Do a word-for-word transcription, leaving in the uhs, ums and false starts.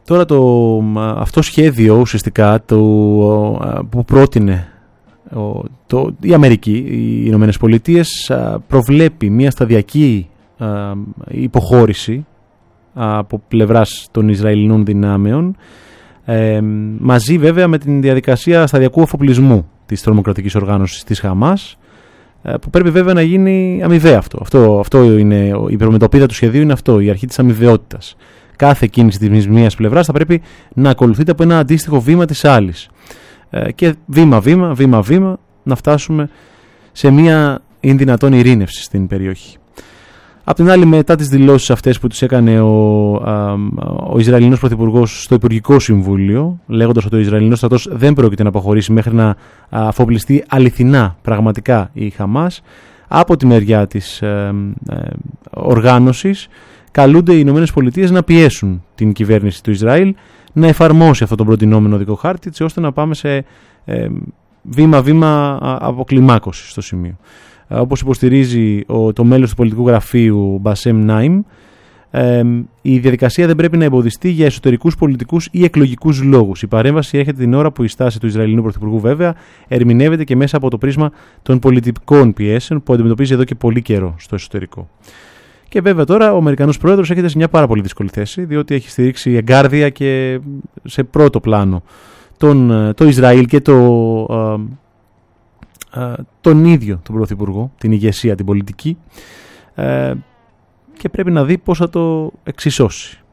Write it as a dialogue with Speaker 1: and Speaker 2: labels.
Speaker 1: Τώρα το, αυτό σχέδιο ουσιαστικά το, που πρότεινε ο, το, η Αμερική, οι Ηνωμένες Πολιτείες, προβλέπει μια σταδιακή α, υποχώρηση από πλευράς των Ισραηλινών δυνάμεων, ε, μαζί βέβαια με την διαδικασία σταδιακού αφοπλισμού της τρομοκρατικής οργάνωσης της Χαμάς, ε, που πρέπει βέβαια να γίνει αμοιβαία αυτό. Αυτό, αυτό είναι, η προμετωπίδα του σχεδίου είναι αυτό, η αρχή της αμοιβαιότητας. Κάθε κίνηση της μίας πλευράς θα πρέπει να ακολουθείται από ένα αντίστοιχο βήμα της άλλης. Ε, και βήμα-βήμα, βήμα-βήμα να φτάσουμε σε μια είναι δυνατόν ειρήνευση στην περιοχή. Απ' την άλλη, μετά τις δηλώσεις αυτές που τις έκανε ο, α, ο Ισραηλινός Πρωθυπουργός στο Υπουργικό Συμβούλιο, λέγοντας ότι ο Ισραηλινός στρατός δεν πρόκειται να αποχωρήσει μέχρι να αφοπλιστεί αληθινά πραγματικά η Χαμάς, από τη μεριά της ε, ε, οργάνωσης καλούνται οι Ηνωμένες Πολιτείες να πιέσουν την κυβέρνηση του Ισραήλ να εφαρμόσει αυτόν τον προτινόμενο οδικό χάρτη, έτσι ώστε να πάμε σε ε, βήμα-βήμα αποκλιμάκωση στο σημείο. Όπως υποστηρίζει ο, το μέλος του πολιτικού γραφείου Μπασέμ Νάιμ, ε, η διαδικασία δεν πρέπει να εμποδιστεί για εσωτερικούς πολιτικούς ή εκλογικούς λόγους. Η παρέμβαση έρχεται την ώρα που η στάση του Ισραηλινού Πρωθυπουργού βέβαια ερμηνεύεται και μέσα από το πρίσμα των πολιτικών πιέσεων που αντιμετωπίζει εδώ και πολύ καιρό στο εσωτερικό. Και βέβαια τώρα ο Αμερικανός Πρόεδρος έρχεται σε μια πάρα πολύ δύσκολη θέση, διότι έχει στηρίξει εγκάρδια και σε πρώτο πλάνο τον, το Ισραήλ και το, α, α, τον ίδιο τον Πρωθυπουργό, την ηγεσία, την πολιτική, α, και πρέπει να δει πώς θα το εξισώσει.